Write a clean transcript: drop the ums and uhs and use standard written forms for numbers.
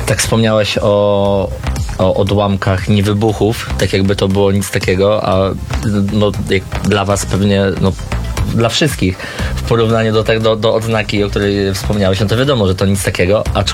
Tak wspomniałeś o odłamkach niewybuchów, tak jakby to było nic takiego, a no, jak dla was pewnie, no, dla wszystkich w porównaniu do odznaki, o której wspomniałeś, no to wiadomo, że to nic takiego,